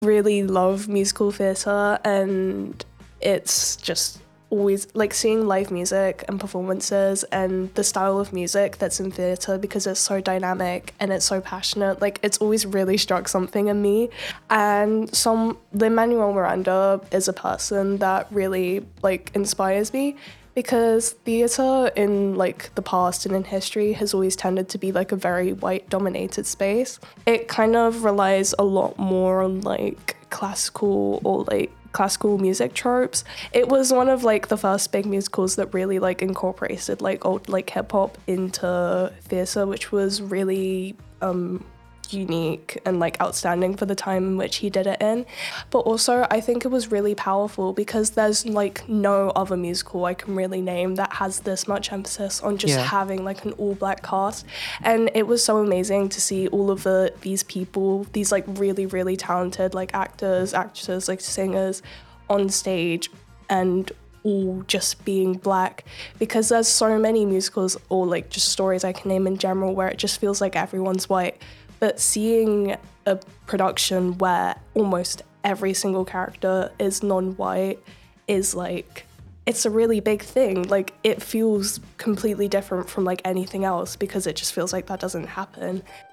really love musical theatre, and it's just always like seeing live music and performances and the style of music that's in theatre, because it's so dynamic and it's so passionate. Like, it's always really struck something in me. And Lin-Manuel Miranda is a person that really like inspires me, because theatre in like the past and in history has always tended to be like a very white dominated space. It kind of relies a lot more on like classical music tropes. It was one of like the first big musicals that really like incorporated like old like hip hop into theatre, which was really unique and like outstanding for the time in which he did it in. But also I think it was really powerful because there's like no other musical I can really name that has this much emphasis on just having like an all black cast. And it was so amazing to see all of these people, these like really, really talented like actors, actresses, like singers on stage, and all just being black, because there's so many musicals or like just stories I can name in general where it just feels like everyone's white. But seeing a production where almost every single character is non-white is like, it's a really big thing. Like, it feels completely different from like anything else, because it just feels like that doesn't happen.